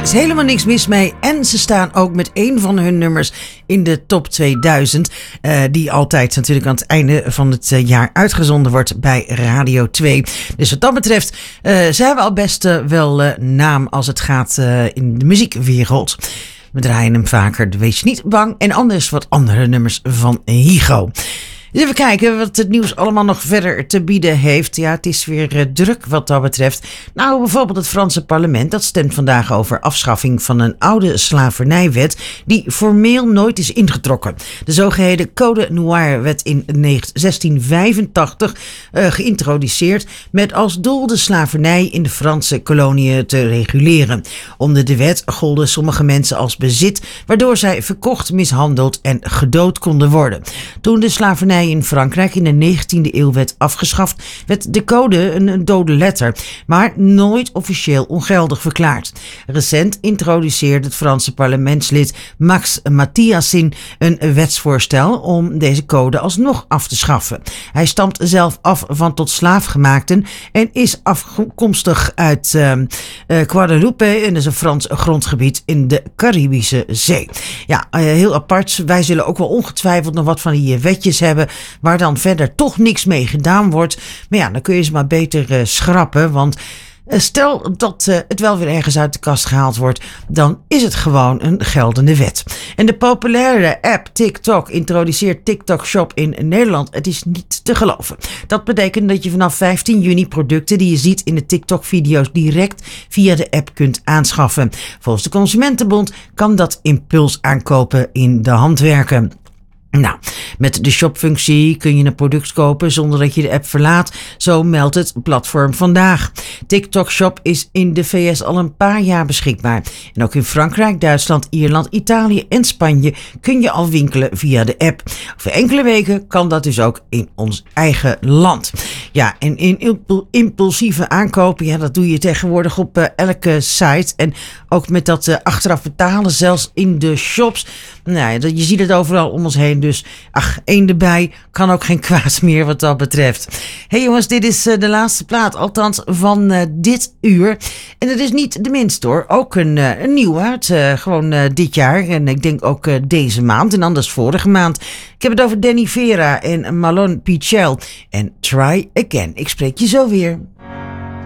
is helemaal niks mis mee. En ze staan ook met een van hun nummers in de top 2000. Die altijd natuurlijk aan het einde van het jaar uitgezonden wordt bij Radio 2. Dus wat dat betreft, ze hebben al best wel naam als het gaat in de muziekwereld. We draaien hem vaker, wees je niet bang. En anders wat andere nummers van Hygo. Dus even kijken wat het nieuws allemaal nog verder te bieden heeft. Ja, het is weer druk wat dat betreft. Nou, bijvoorbeeld het Franse parlement. Dat stemt vandaag over afschaffing van een oude slavernijwet die formeel nooit is ingetrokken. De zogeheten Code Noir werd in 1685 geïntroduceerd met als doel de slavernij in de Franse koloniën te reguleren. Onder de wet golden sommige mensen als bezit, waardoor zij verkocht, mishandeld en gedood konden worden. Toen de slavernij in Frankrijk in de 19e eeuw werd afgeschaft, werd de code een dode letter, maar nooit officieel ongeldig verklaard. Recent introduceerde het Franse parlementslid Max Mathiassin een wetsvoorstel om deze code alsnog af te schaffen. Hij stamt zelf af van tot slaafgemaakten en is afkomstig uit Guadeloupe, en dat is een Frans grondgebied in de Caribische Zee. Ja, heel apart. Wij zullen ook wel ongetwijfeld nog wat van die wetjes hebben waar dan verder toch niks mee gedaan wordt. Maar ja, dan kun je ze maar beter schrappen, want stel dat het wel weer ergens uit de kast gehaald wordt, dan is het gewoon een geldende wet. En de populaire app TikTok introduceert TikTok Shop in Nederland. Het is niet te geloven. Dat betekent dat je vanaf 15 juni producten die je ziet in de TikTok-video's direct via de app kunt aanschaffen. Volgens de Consumentenbond kan dat impuls aankopen in de hand werken. Nou, met de shopfunctie kun je een product kopen zonder dat je de app verlaat. Zo meldt het platform vandaag. TikTok Shop is in de VS al een paar jaar beschikbaar. En ook in Frankrijk, Duitsland, Ierland, Italië en Spanje kun je al winkelen via de app. Over enkele weken kan dat dus ook in ons eigen land. Ja, en in impulsieve aankopen, ja, dat doe je tegenwoordig op elke site. En ook met dat achteraf betalen, zelfs in de shops. Nou, je ziet het overal om ons heen. Dus één erbij kan ook geen kwaad meer wat dat betreft. Hey jongens, dit is de laatste plaat, althans van dit uur. En het is niet de minste hoor. Ook een nieuwe, gewoon dit jaar. En ik denk ook deze maand en anders vorige maand. Ik heb het over Danny Vera en Malone Pichel. En Try Again. Ik spreek je zo weer.